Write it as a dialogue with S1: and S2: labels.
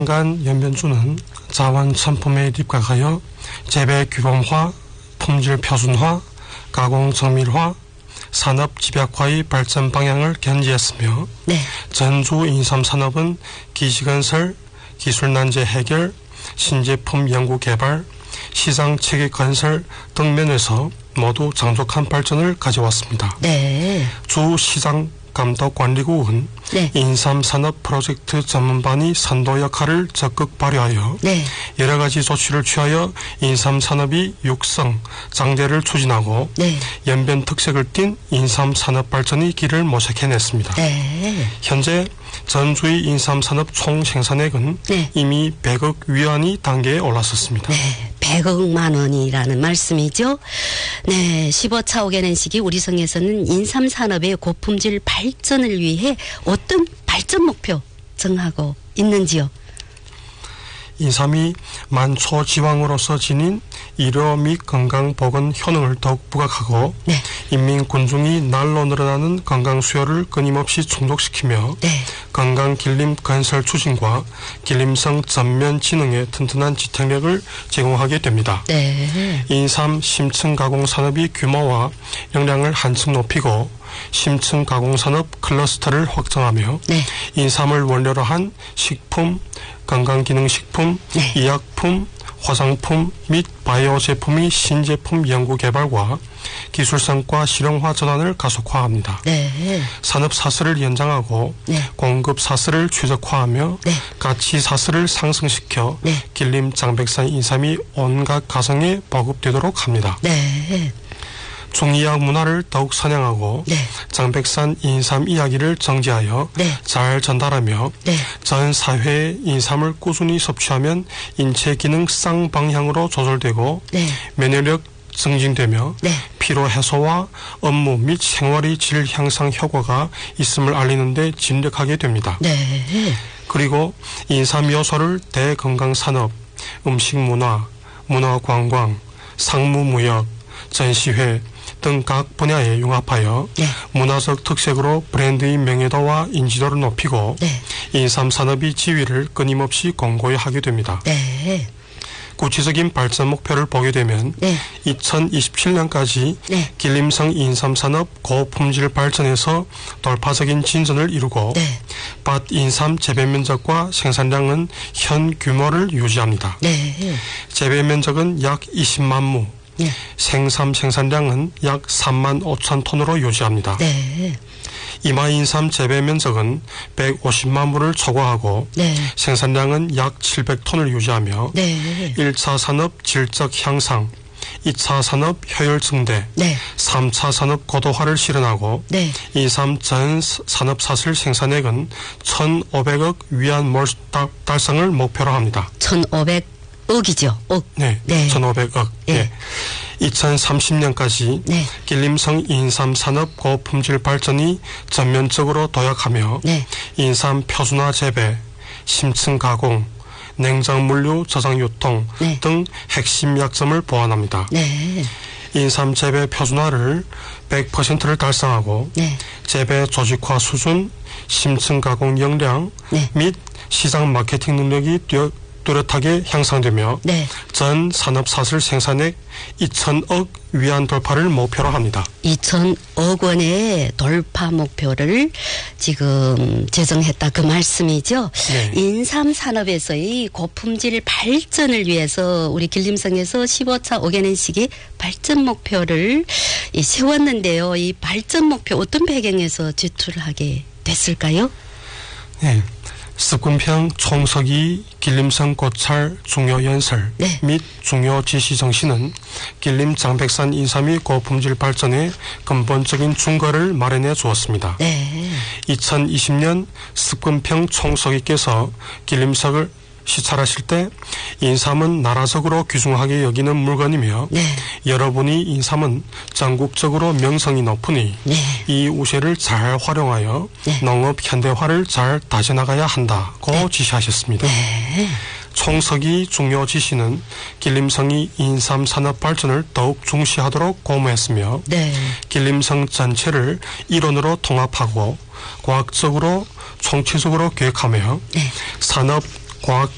S1: 간 연변주는 자원 천품에 입각하여 재배 규범화, 품질 표준화, 가공 정밀화, 산업 집약화의 발전 방향을 견지했으며 전주 인삼 산업은 기지건설, 기술 난제 해결, 신제품 연구 개발, 시장 체계 건설 등 면에서 모두 장족한 발전을 가져왔습니다. 주 시장 감독관리국은 인삼 산업 프로젝트 전문반이 선도 역할을 적극 발휘하여 여러 가지 조치를 취하여 인삼 산업이 육성, 장대를 추진하고 연변 특색을 띤 인삼 산업 발전의 길을 모색해냈습니다. 현재 전주의 인삼 산업 총 생산액은 이미 100억 위안이 단계에 올랐었습니다.
S2: 100억만 원이라는 말씀이죠. 15차 5개년 시기 우리 성에서는 인삼 산업의 고품질 발전을 위해 어떤 발전 목표 정하고 있는지요?
S1: 인삼이 만초지왕으로서 지닌 의료 및 건강 보건 효능을 더욱 부각하고 인민 군중이 날로 늘어나는 건강 수요를 끊임없이 충족시키며 건강 길림 건설 추진과 길림성 전면 진흥의 튼튼한 지탱력을 제공하게 됩니다. 인삼 심층 가공 산업이 규모와 역량을 한층 높이고 심층 가공 산업 클러스터를 확장하며 인삼을 원료로 한 식품, 건강기능식품, 의약품, 화장품 및 바이오 제품의 신제품 연구 개발과 기술성과 실용화 전환을 가속화합니다. 산업 사슬을 연장하고 공급 사슬을 최적화하며 가치 사슬을 상승시켜 길림 장백산 인삼이 온갖 가정에 보급되도록 합니다. 중의학 문화를 더욱 선양하고 장백산 인삼 이야기를 정제하여 잘 전달하며 전 사회에 인삼을 꾸준히 섭취하면 인체 기능 쌍방향으로 조절되고 면역력 증진되며 피로 해소와 업무 및 생활의 질 향상 효과가 있음을 알리는 데尽力하게 됩니다. 그리고 인삼 요소를 대건강산업, 음식문화, 문화관광, 상무무역, 전시회 등 각 분야에 융합하여 문화적 특색으로 브랜드의 명예도와 인지도를 높이고 인삼 산업의 지위를 끊임없이 공고히 하게 됩니다. 구체적인 발전 목표를 보게 되면 2027년까지 길림성 인삼 산업 고품질 발전에서 돌파적인 진전을 이루고 밭 인삼 재배 면적과 생산량은 현 규모를 유지합니다. 재배 면적은 약 20만 무, 생산량은 약 3만 5천 톤으로 유지합니다. 이마 인삼 재배 면적은 150만 무를 초과하고 생산량은 약 700톤을 유지하며 1차 산업 질적 향상, 2차 산업 효율 증대, 3차 산업 고도화를 실현하고 인삼 전 산업 사슬 생산액은 1,500억 위안 달성을 목표로 합니다.
S2: 1,500억이죠.
S1: 1,500억. 2030년까지 길림성 인삼 산업 고품질 발전이 전면적으로 도약하며 인삼 표준화 재배, 심층 가공, 냉장 물류 저장 유통 등 핵심 약점을 보완합니다. 인삼 재배 표준화를 100%를 달성하고 재배 조직화 수준, 심층 가공 역량 및 시장 마케팅 능력이 뚜렷하게 향상되며 전 산업 사슬 생산액 2,000억 위안 돌파를 목표로 합니다.
S2: 2,000억 원의 돌파 목표를 지금 제정했다 그 말씀이죠. 인삼 산업에서의 고품질 발전을 위해서 우리 길림성에서 15차 5개년 시기 발전 목표를 세웠는데요. 이 발전 목표 어떤 배경에서 제출하게 됐을까요?
S1: 습군평 총서기 길림성 고찰 중요연설 및 중요지시 정신은 길림 장백산 인삼이 고품질 발전에 근본적인 준거를 마련해 주었습니다. 2020년 습군평 총서기께서 길림성을 시찰하실 때 인삼은 나라적으로 귀중하게 여기는 물건이며 여러분이 인삼은 전국적으로 명성이 높으니 이 우세를 잘 활용하여 농업 현대화를 잘 다져나가야 한다고 지시하셨습니다. 총서기 중요 지시는 길림성이 인삼 산업 발전을 더욱 중시하도록 고무했으며 길림성 전체를 이론으로 통합하고 과학적으로 총체적으로 계획하며 산업 과학